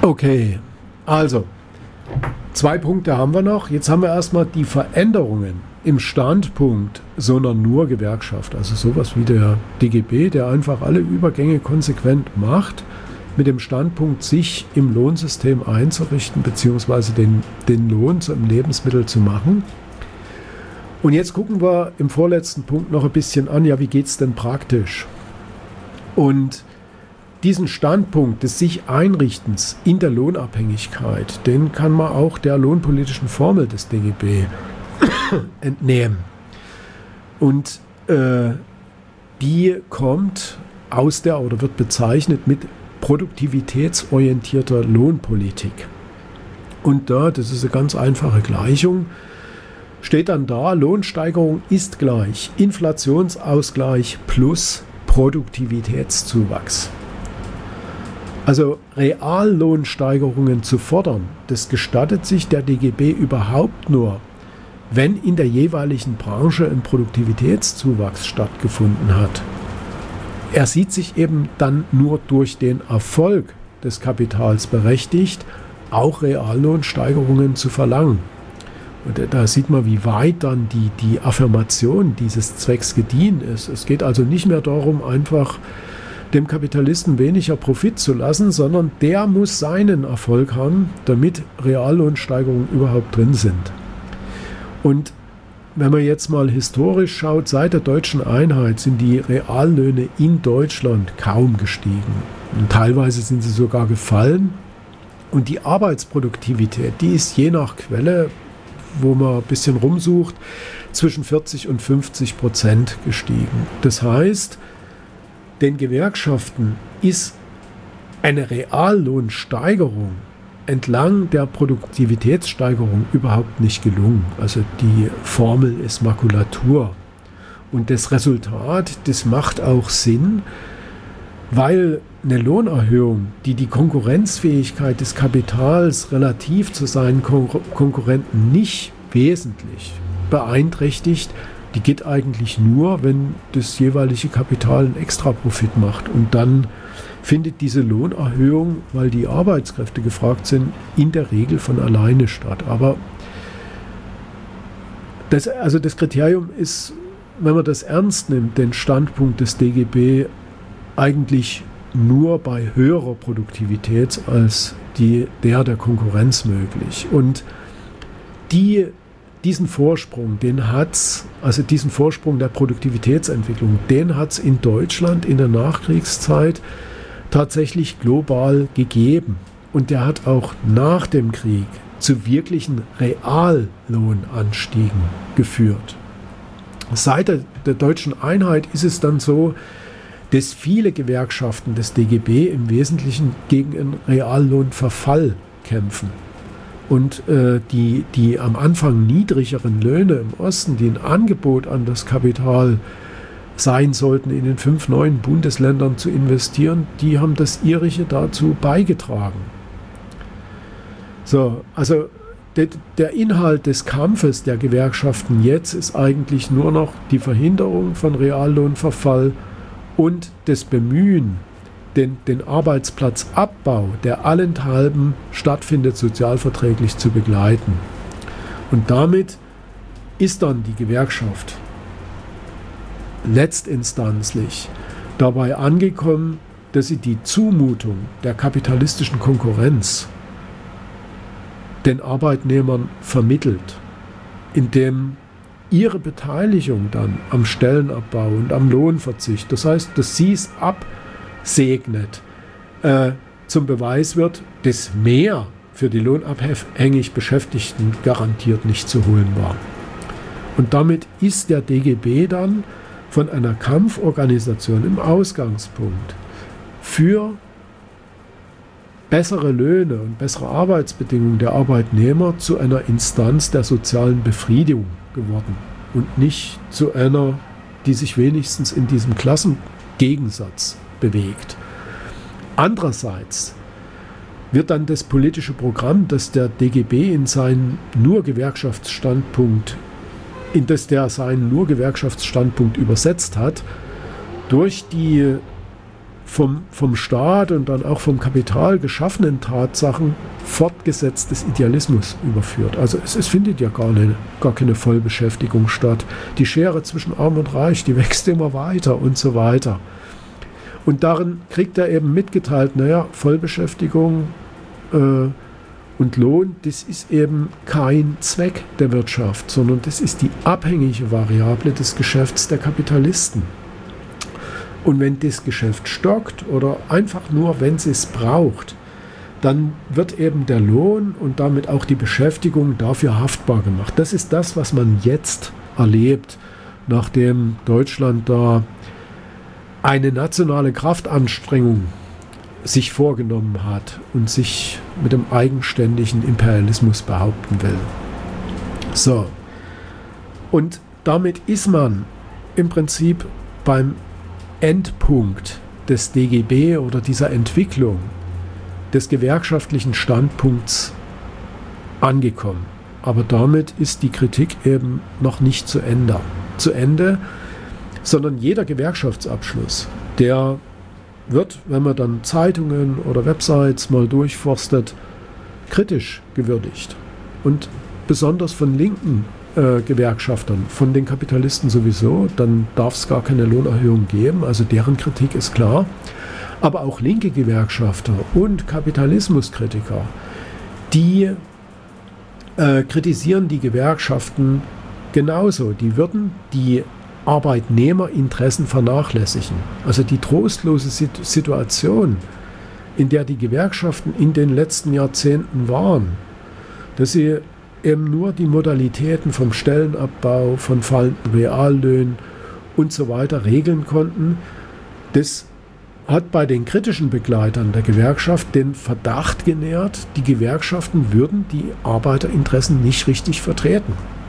Okay, also 2 Punkte haben wir noch. Jetzt haben wir erstmal die Veränderungen im Standpunkt so einer Nur-Gewerkschaft, also sowas wie der DGB, der einfach alle Übergänge konsequent macht, mit dem Standpunkt, sich im Lohnsystem einzurichten, beziehungsweise den Lohn zu einem Lebensmittel zu machen. Und jetzt gucken wir im vorletzten Punkt noch ein bisschen an, ja, wie geht es denn praktisch? Und diesen Standpunkt des sich Einrichtens in der Lohnabhängigkeit, den kann man auch der lohnpolitischen Formel des DGB entnehmen. Und die kommt aus der oder wird bezeichnet mit produktivitätsorientierter Lohnpolitik. Und da, das ist eine ganz einfache Gleichung, steht dann da, Lohnsteigerung ist gleich Inflationsausgleich plus Produktivitätszuwachs. Also Reallohnsteigerungen zu fordern, das gestattet sich der DGB überhaupt nur, wenn in der jeweiligen Branche ein Produktivitätszuwachs stattgefunden hat. Er sieht sich eben dann nur durch den Erfolg des Kapitals berechtigt, auch Reallohnsteigerungen zu verlangen. Und da sieht man, wie weit dann die Affirmation dieses Zwecks gediehen ist. Es geht also nicht mehr darum, einfach dem Kapitalisten weniger Profit zu lassen, sondern der muss seinen Erfolg haben, damit Reallohnsteigerungen überhaupt drin sind. Und wenn man jetzt mal historisch schaut, seit der deutschen Einheit sind die Reallöhne in Deutschland kaum gestiegen. Und teilweise sind sie sogar gefallen. Und die Arbeitsproduktivität, die ist je nach Quelle, wo man ein bisschen rumsucht, zwischen 40% und 50% gestiegen. Das heißt, den Gewerkschaften ist eine Reallohnsteigerung entlang der Produktivitätssteigerung überhaupt nicht gelungen. Also die Formel ist Makulatur. Und das Resultat, das macht auch Sinn, weil eine Lohnerhöhung, die die Konkurrenzfähigkeit des Kapitals relativ zu seinen Konkurrenten nicht wesentlich beeinträchtigt, die geht eigentlich nur, wenn das jeweilige Kapital einen Extraprofit macht. Und dann findet diese Lohnerhöhung, weil die Arbeitskräfte gefragt sind, in der Regel von alleine statt. Aber das Kriterium ist, wenn man das ernst nimmt, den Standpunkt des DGB eigentlich nur bei höherer Produktivität als der Konkurrenz möglich. Und diesen Vorsprung, diesen Vorsprung der Produktivitätsentwicklung, den hat es in Deutschland in der Nachkriegszeit tatsächlich global gegeben. Und der hat auch nach dem Krieg zu wirklichen Reallohnanstiegen geführt. Seit der deutschen Einheit ist es dann so, dass viele Gewerkschaften des DGB im Wesentlichen gegen einen Reallohnverfall kämpfen. Und die am Anfang niedrigeren Löhne im Osten, die ein Angebot an das Kapital sein sollten, in den 5 neuen Bundesländern zu investieren, die haben das ihrige dazu beigetragen. So, also der Inhalt des Kampfes der Gewerkschaften jetzt ist eigentlich nur noch die Verhinderung von Reallohnverfall und das Bemühen, den Arbeitsplatzabbau, der allenthalben stattfindet, sozialverträglich zu begleiten. Und damit ist dann die Gewerkschaft letztinstanzlich dabei angekommen, dass sie die Zumutung der kapitalistischen Konkurrenz den Arbeitnehmern vermittelt, indem ihre Beteiligung dann am Stellenabbau und am Lohnverzicht, das heißt, dass sie es absegnet, zum Beweis wird, dass mehr für die lohnabhängig Beschäftigten garantiert nicht zu holen war. Und damit ist der DGB dann von einer Kampforganisation im Ausgangspunkt für bessere Löhne und bessere Arbeitsbedingungen der Arbeitnehmer zu einer Instanz der sozialen Befriedigung geworden und nicht zu einer, die sich wenigstens in diesem Klassengegensatz bewegt. Andererseits wird dann das politische Programm, das der DGB in seinen nur Gewerkschaftsstandpunkt übersetzt hat, durch die vom Staat und dann auch vom Kapital geschaffenen Tatsachen fortgesetzt des Idealismus überführt. Also es findet ja gar keine Vollbeschäftigung statt. Die Schere zwischen Arm und Reich, die wächst immer weiter und so weiter. Und darin kriegt er eben mitgeteilt, naja, Vollbeschäftigung und Lohn, das ist eben kein Zweck der Wirtschaft, sondern das ist die abhängige Variable des Geschäfts der Kapitalisten. Und wenn das Geschäft stockt oder einfach nur, wenn es es braucht, dann wird eben der Lohn und damit auch die Beschäftigung dafür haftbar gemacht. Das ist das, was man jetzt erlebt, nachdem Deutschland da eine nationale Kraftanstrengung sich vorgenommen hat und sich mit dem eigenständigen Imperialismus behaupten will. So. Und damit ist man im Prinzip beim Endpunkt des DGB oder dieser Entwicklung des gewerkschaftlichen Standpunkts angekommen. Aber damit ist die Kritik eben noch nicht zu Ende, sondern jeder Gewerkschaftsabschluss, der wird, wenn man dann Zeitungen oder Websites mal durchforstet, kritisch gewürdigt. Und besonders von linken Gewerkschaftern, von den Kapitalisten sowieso, dann darf es gar keine Lohnerhöhung geben, also deren Kritik ist klar. Aber auch linke Gewerkschafter und Kapitalismuskritiker, die kritisieren die Gewerkschaften genauso. Die würden die Arbeitnehmerinteressen vernachlässigen. Also die trostlose Situation, in der die Gewerkschaften in den letzten Jahrzehnten waren, dass sie eben nur die Modalitäten vom Stellenabbau, von fallenden Reallöhnen und so weiter regeln konnten, das hat bei den kritischen Begleitern der Gewerkschaft den Verdacht genährt, die Gewerkschaften würden die Arbeiterinteressen nicht richtig vertreten.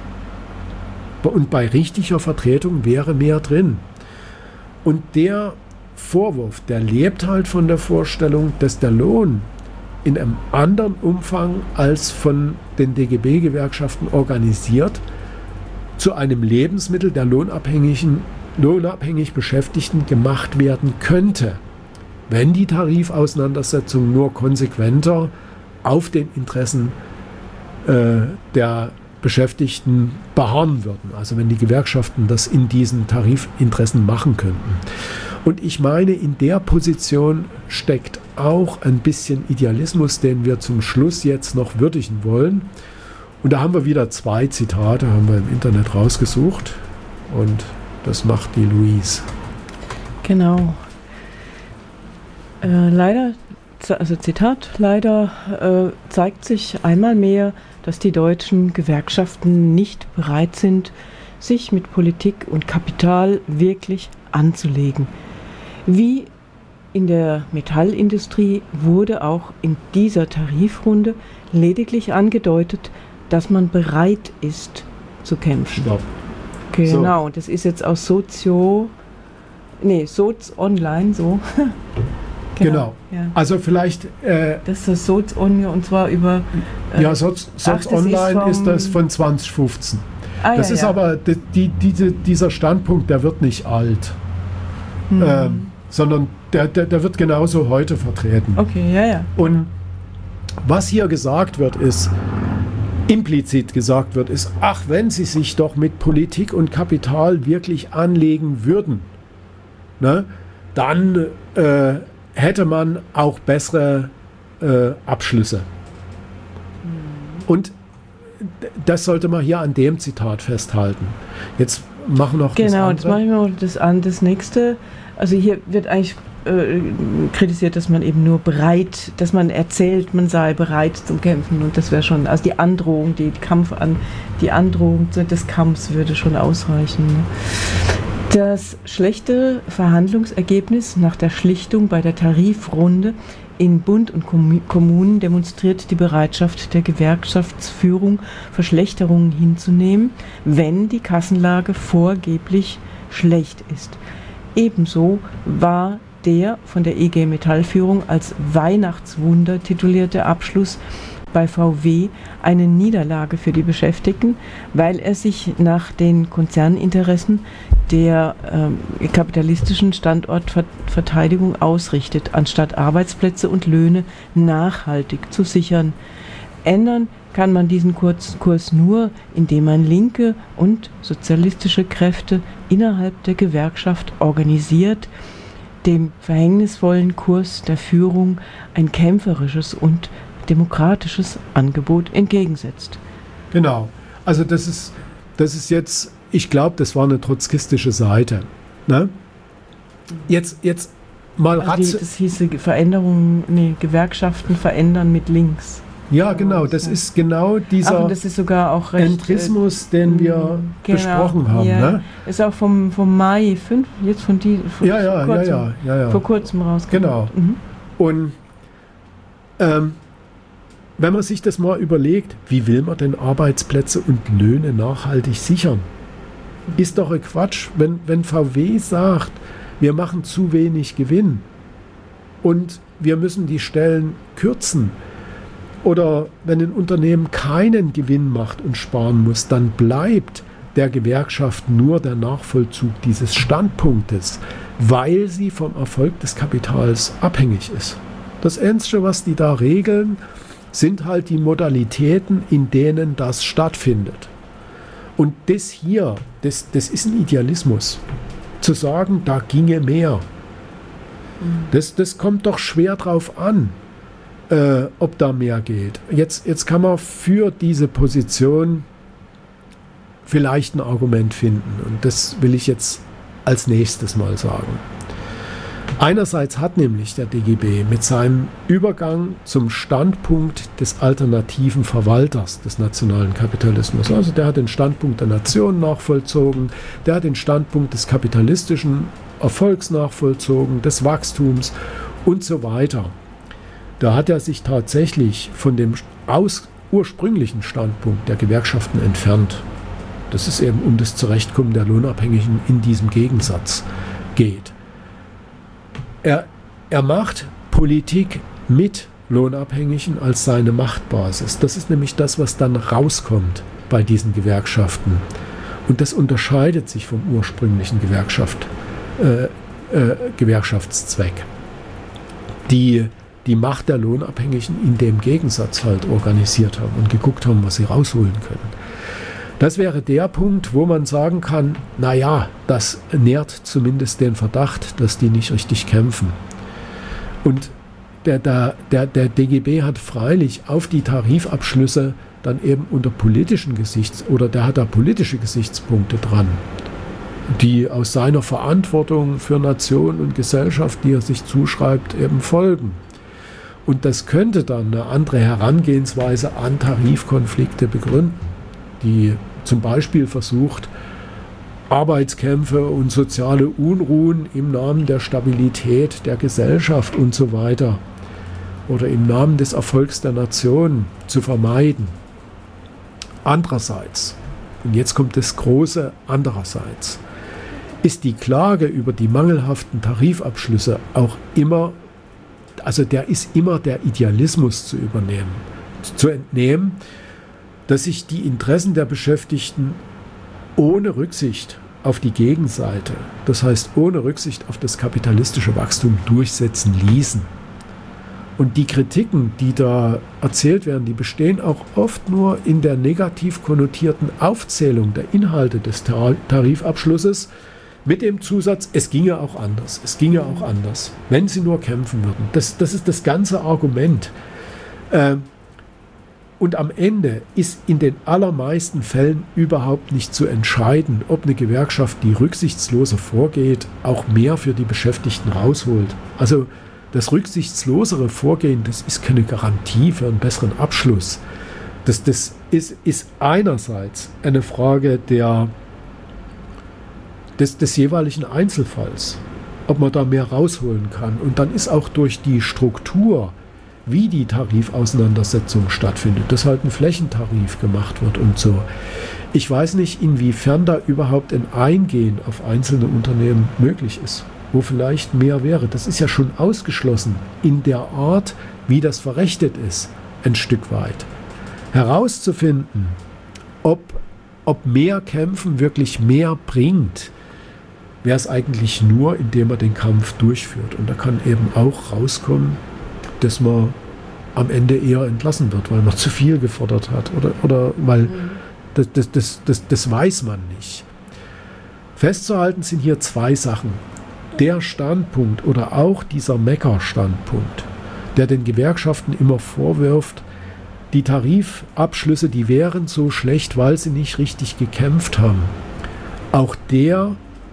Und bei richtiger Vertretung wäre mehr drin. Und der Vorwurf, der lebt halt von der Vorstellung, dass der Lohn in einem anderen Umfang als von den DGB-Gewerkschaften organisiert zu einem Lebensmittel der lohnabhängig Beschäftigten gemacht werden könnte, wenn die Tarifauseinandersetzungen nur konsequenter auf den Interessen der Beschäftigten beharren würden. Also wenn die Gewerkschaften das in diesen Tarifinteressen machen könnten. Und ich meine, in der Position steckt auch ein bisschen Idealismus, den wir zum Schluss jetzt noch würdigen wollen. Und da haben wir wieder 2 Zitate, haben wir im Internet rausgesucht. Und das macht die Louise. Genau. Leider, also Zitat, leider zeigt sich einmal mehr, dass die deutschen Gewerkschaften nicht bereit sind, sich mit Politik und Kapital wirklich anzulegen. Wie in der Metallindustrie wurde auch in dieser Tarifrunde lediglich angedeutet, dass man bereit ist zu kämpfen. Stopp. Genau, so. Das ist jetzt aus Soz Online so. Genau. Ja. Also vielleicht... das ist das Soz Online und zwar über... ja, Soz Online ist das von 2015. Das ist aber, dieser Standpunkt, der wird nicht alt. Sondern der wird genauso heute vertreten. Okay, ja. Und was hier gesagt wird, ist, implizit gesagt wird, ist, ach, wenn sie sich doch mit Politik und Kapital wirklich anlegen würden, ne, dann hätte man auch bessere Abschlüsse. Und das sollte man hier an dem Zitat festhalten. Jetzt machen wir noch das andere. Genau, jetzt machen wir noch das nächste. Also hier wird eigentlich kritisiert, dass man eben nur bereit, dass man erzählt, man sei bereit zum Kämpfen, und das wäre schon, also die Androhung, die Androhung des Kampfs würde schon ausreichen. Ne? Das schlechte Verhandlungsergebnis nach der Schlichtung bei der Tarifrunde in Bund und Kommunen demonstriert die Bereitschaft der Gewerkschaftsführung, Verschlechterungen hinzunehmen, wenn die Kassenlage vorgeblich schlecht ist. Ebenso war der von der IG Metallführung als Weihnachtswunder titulierte Abschluss bei VW eine Niederlage für die Beschäftigten, weil er sich nach den Konzerninteressen der kapitalistischen Standortverteidigung ausrichtet, anstatt Arbeitsplätze und Löhne nachhaltig zu sichern. Ändern kann man diesen Kurs nur, indem man linke und sozialistische Kräfte innerhalb der Gewerkschaft organisiert, dem verhängnisvollen Kurs der Führung ein kämpferisches und demokratisches Angebot entgegensetzt. Genau. Also das ist jetzt, ich glaube, das war eine trotzkistische Seite. Ne? Jetzt mal das hieße Gewerkschaften verändern mit links. Ja, genau, das ist genau dieser das ist sogar auch recht, Entrismus, den wir besprochen haben. Ja. Ne? Ist auch vom Mai 5, jetzt vor kurzem rausgekommen. Genau. Mhm. Und wenn man sich das mal überlegt, wie will man denn Arbeitsplätze und Löhne nachhaltig sichern? Ist doch ein Quatsch, wenn VW sagt, wir machen zu wenig Gewinn und wir müssen die Stellen kürzen. Oder wenn ein Unternehmen keinen Gewinn macht und sparen muss, dann bleibt der Gewerkschaft nur der Nachvollzug dieses Standpunktes, weil sie vom Erfolg des Kapitals abhängig ist. Das Einzige, was die da regeln, sind halt die Modalitäten, in denen das stattfindet. Und das hier, das ist ein Idealismus. Zu sagen, da ginge mehr. Das kommt doch schwer drauf an. Ob da mehr geht. Jetzt kann man für diese Position vielleicht ein Argument finden und das will ich jetzt als nächstes mal sagen. Einerseits hat nämlich der DGB mit seinem Übergang zum Standpunkt des alternativen Verwalters des nationalen Kapitalismus, also der hat den Standpunkt der Nation nachvollzogen, der hat den Standpunkt des kapitalistischen Erfolgs nachvollzogen, des Wachstums und so weiter. Da hat er sich tatsächlich von dem ursprünglichen Standpunkt der Gewerkschaften entfernt. Das ist eben um das Zurechtkommen der Lohnabhängigen in diesem Gegensatz geht. Er macht Politik mit Lohnabhängigen als seine Machtbasis. Das ist nämlich das, was dann rauskommt bei diesen Gewerkschaften. Und das unterscheidet sich vom ursprünglichen Gewerkschaftszweck. Die Macht der Lohnabhängigen in dem Gegensatz halt organisiert haben und geguckt haben, was sie rausholen können. Das wäre der Punkt, wo man sagen kann, naja, das nährt zumindest den Verdacht, dass die nicht richtig kämpfen. Und der DGB hat freilich auf die Tarifabschlüsse dann eben unter politischen der hat da politische Gesichtspunkte dran, die aus seiner Verantwortung für Nation und Gesellschaft, die er sich zuschreibt, eben folgen. Und das könnte dann eine andere Herangehensweise an Tarifkonflikte begründen, die zum Beispiel versucht, Arbeitskämpfe und soziale Unruhen im Namen der Stabilität der Gesellschaft und so weiter oder im Namen des Erfolgs der Nation zu vermeiden. Andererseits, und jetzt kommt das große Andererseits, ist die Klage über die mangelhaften Tarifabschlüsse auch immer, also der ist immer der Idealismus zu entnehmen, dass sich die Interessen der Beschäftigten ohne Rücksicht auf die Gegenseite, das heißt ohne Rücksicht auf das kapitalistische Wachstum durchsetzen ließen. Und die Kritiken, die da erzählt werden, die bestehen auch oft nur in der negativ konnotierten Aufzählung der Inhalte des Tarifabschlusses mit dem Zusatz, es ginge auch anders, wenn sie nur kämpfen würden. Das ist das ganze Argument. Und am Ende ist in den allermeisten Fällen überhaupt nicht zu entscheiden, ob eine Gewerkschaft, die rücksichtsloser vorgeht, auch mehr für die Beschäftigten rausholt. Also das rücksichtslosere Vorgehen, das ist keine Garantie für einen besseren Abschluss. Das ist einerseits eine Frage des jeweiligen Einzelfalls, ob man da mehr rausholen kann. Und dann ist auch durch die Struktur, wie die Tarifauseinandersetzung stattfindet, dass halt ein Flächentarif gemacht wird und so. Ich weiß nicht, inwiefern da überhaupt ein Eingehen auf einzelne Unternehmen möglich ist, wo vielleicht mehr wäre. Das ist ja schon ausgeschlossen in der Art, wie das verrechnet ist. ein Stück weit. Herauszufinden, ob mehr Kämpfen wirklich mehr bringt, wäre es eigentlich nur, indem man den Kampf durchführt. Und da kann eben auch rauskommen, dass man am Ende eher entlassen wird, weil man zu viel gefordert hat oder weil das weiß man nicht. Festzuhalten sind hier zwei Sachen. Der Standpunkt oder auch dieser Mecker-Standpunkt, der den Gewerkschaften immer vorwirft, die Tarifabschlüsse, die wären so schlecht, weil sie nicht richtig gekämpft haben. Auch der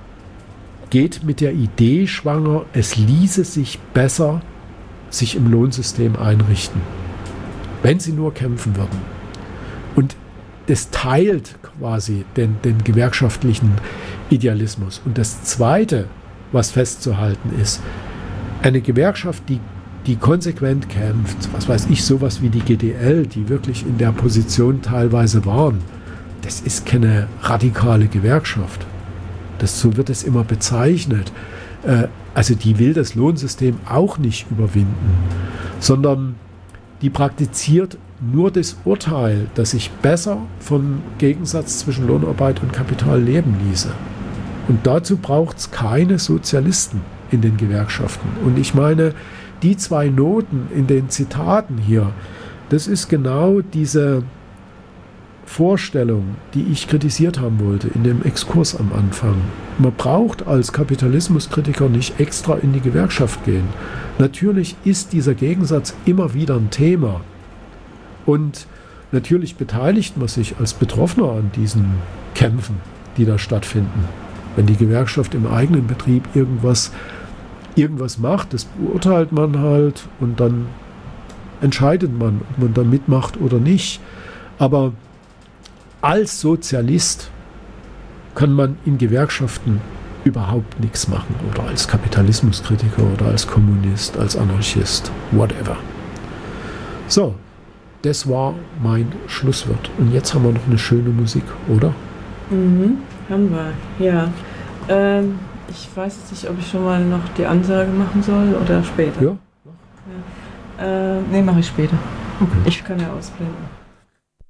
geht mit der Idee schwanger, es ließe sich besser sich im Lohnsystem einrichten, wenn sie nur kämpfen würden. Und das teilt quasi den gewerkschaftlichen Idealismus. Und das Zweite, was festzuhalten ist, eine Gewerkschaft, die konsequent kämpft, was weiß ich, sowas wie die GDL, die wirklich in der Position teilweise waren, das ist keine radikale Gewerkschaft. So wird es immer bezeichnet. Also die will das Lohnsystem auch nicht überwinden, sondern die praktiziert nur das Urteil, dass sich besser vom Gegensatz zwischen Lohnarbeit und Kapital leben ließe. Und dazu braucht es keine Sozialisten in den Gewerkschaften. Und ich meine, die zwei Noten in den Zitaten hier, das ist genau diese Vorstellung, die ich kritisiert haben wollte in dem Exkurs am Anfang. Man braucht als Kapitalismuskritiker nicht extra in die Gewerkschaft gehen. Natürlich ist dieser Gegensatz immer wieder ein Thema. Und natürlich beteiligt man sich als Betroffener an diesen Kämpfen, die da stattfinden. Wenn die Gewerkschaft im eigenen Betrieb irgendwas macht, das beurteilt man halt und dann entscheidet man, ob man da mitmacht oder nicht. Aber als Sozialist kann man in Gewerkschaften überhaupt nichts machen oder als Kapitalismuskritiker oder als Kommunist, als Anarchist, whatever. So, das war mein Schlusswort. Und jetzt haben wir noch eine schöne Musik, oder? Haben wir, ja. Ich weiß jetzt nicht, ob ich schon mal noch die Ansage machen soll oder später. Ja. Nee, mache ich später. Okay. Ich kann ja ausblenden.